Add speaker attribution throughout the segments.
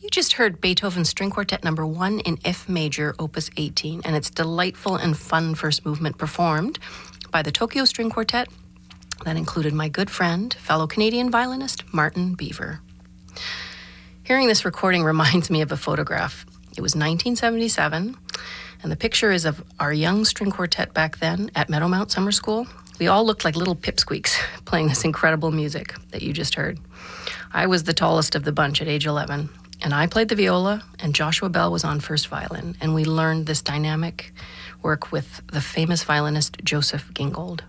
Speaker 1: You just heard Beethoven's String Quartet No. 1 in F major, Opus 18, and its delightful and fun first movement performed by the Tokyo String Quartet that included my good friend, fellow Canadian violinist, Martin Beaver. Hearing this recording reminds me of a photograph. It was 1977, and the picture is of our young string quartet back then at Meadowmount Summer School. We all looked like little pipsqueaks playing this incredible music that you just heard. I was the tallest of the bunch at age 11, and I played the viola, and Joshua Bell was on first violin, and we learned this dynamic work with the famous violinist Joseph Gingold.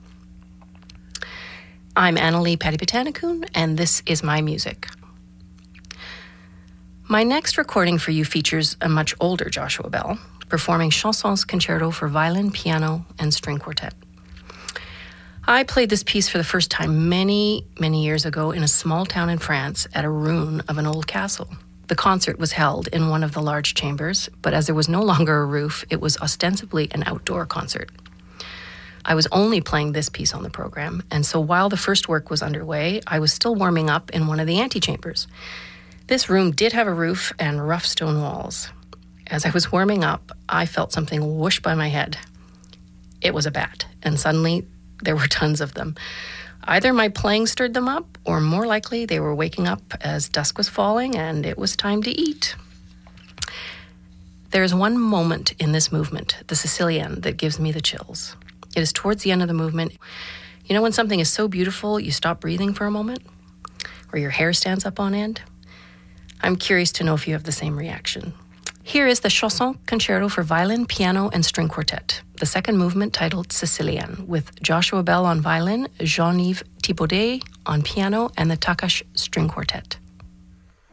Speaker 1: I'm Annalie Patipatanikun, and this is my music. My next recording for you features a much older Joshua Bell, performing Chansons Concerto for violin, piano, and string quartet. I played this piece for the first time many, many years ago in a small town in France at a ruin of an old castle. The concert was held in one of the large chambers, but as there was no longer a roof, it was ostensibly an outdoor concert. I was only playing this piece on the program, and so while the first work was underway, I was still warming up in one of the antechambers. This room did have a roof and rough stone walls. As I was warming up, I felt something whoosh by my head. It was a bat, and suddenly there were tons of them. Either my playing stirred them up, or more likely they were waking up as dusk was falling and it was time to eat. There is one moment in this movement, the Sicilienne, that gives me the chills. It is towards the end of the movement. You know when something is so beautiful you stop breathing for a moment? Or your hair stands up on end? I'm curious to know if you have the same reaction. Here is the Chanson Concerto for violin, piano, and string quartet, the second movement titled Sicilienne, with Joshua Bell on violin, Jean-Yves Thibaudet on piano, and the Takash String Quartet.